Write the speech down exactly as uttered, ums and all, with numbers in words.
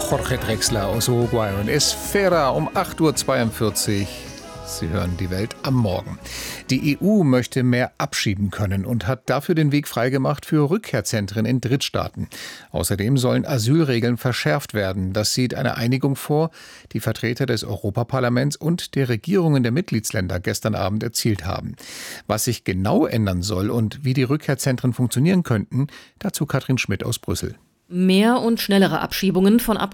Jorge Drexler aus Uruguay und Esfera um acht Uhr zweiundvierzig. Sie hören die Welt am Morgen. Die E U möchte mehr abschieben können und hat dafür den Weg freigemacht für Rückkehrzentren in Drittstaaten. Außerdem sollen Asylregeln verschärft werden. Das sieht eine Einigung vor, die Vertreter des Europaparlaments und der Regierungen der Mitgliedsländer gestern Abend erzielt haben. Was sich genau ändern soll und wie die Rückkehrzentren funktionieren könnten, dazu Katrin Schmidt aus Brüssel. Mehr und schnellere Abschiebungen von Abgeordneten